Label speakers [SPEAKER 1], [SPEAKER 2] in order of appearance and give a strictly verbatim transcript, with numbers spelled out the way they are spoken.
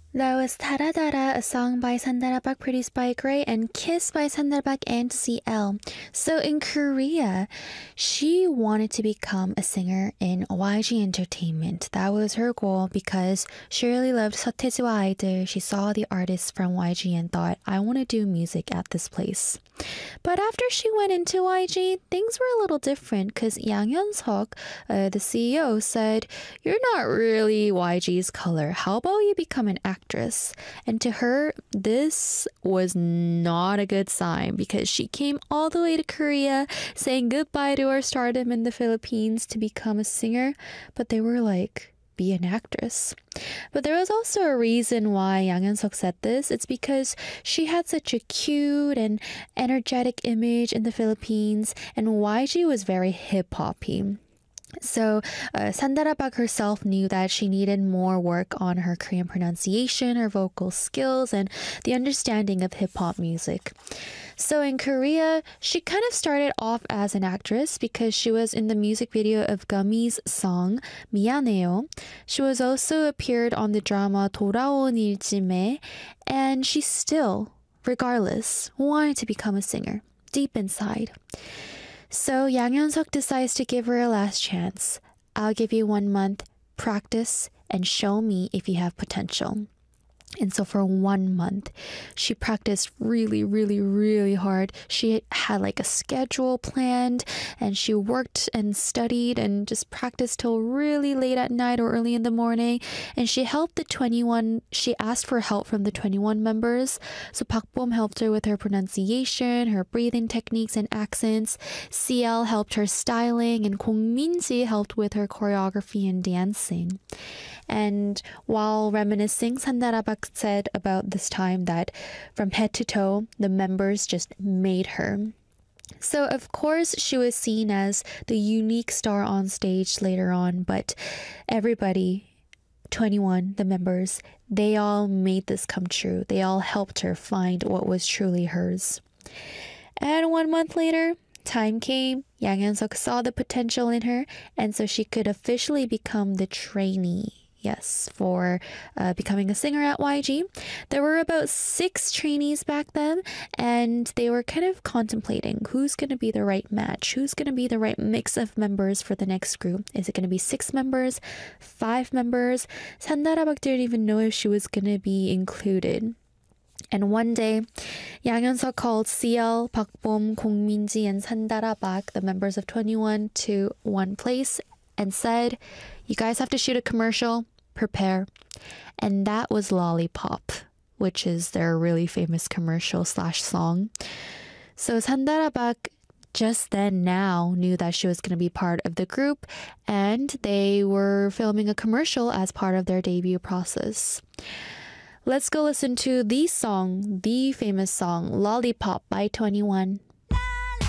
[SPEAKER 1] That was Taradara, a song by Sandarabak produced by Gray, and Kiss by Sandarabak and C L. So in Korea, she wanted to become a singer in Y G Entertainment. That was her goal because she really loved 서태지와 아이들. She saw the artists from Y G and thought, I want to do music at this place. But after she went into Y G, things were a little different because Yang Hyun-suk, uh, the C E O, said, you're not really Y G's color. How about you become an actress? And to her, this was not a good sign because she came all the way to Korea saying goodbye to her stardom in the Philippines to become a singer. But they were like, be an actress. But there was also a reason why Yang Hyun-suk said this. It's because she had such a cute and energetic image in the Philippines, and Y G was very hip-hoppy. So uh, Sandarabak herself knew that she needed more work on her Korean pronunciation, her vocal skills, and the understanding of hip-hop music. So in Korea, she kind of started off as an actress because she was in the music video of Gummy's song 미안해요. She was also appeared on the drama 돌아온 일쯤에, and she still, regardless, wanted to become a singer deep inside. So Yang Hyun-suk decides to give her a last chance. I'll give you one month, practice, and show me if you have potential. And so for one month, she practiced really, really, really hard. She had like a schedule planned, and she worked and studied and just practiced till really late at night or early in the morning. And she helped the twenty-one, she asked for help from the twenty-one members. So Park Bom helped her with her pronunciation, her breathing techniques and accents. C L helped her styling, and Kong Min-ji helped with her choreography and dancing. And while reminiscing, Sandarabak said about this time that from head to toe, the members just made her. So of course she was seen as the unique star on stage later on, but everybody, twenty-one, the members, they all made this come true. They all helped her find what was truly hers. And one month later, time came. Yang Hyun-suk saw the potential in her, and so she could officially become the trainee. Yes, for uh, becoming a singer at Y G. There were about six trainees back then, and they were kind of contemplating who's going to be the right match, who's going to be the right mix of members for the next group. Is it going to be six members, five members? Sandarabak didn't even know if she was going to be included. And one day, Yang Hyun-suk called C L, Park Bom, Kong Min-ji, and Sandarabak, the members of twenty-one, to one place and said, you guys have to shoot a commercial, prepare. And that was Lollipop, which is their really famous commercial slash song. So Sandarabak just then now knew that she was going to be part of the group, and they were filming a commercial as part of their debut process. Let's go listen to the song, the famous song, Lollipop by twenty-one.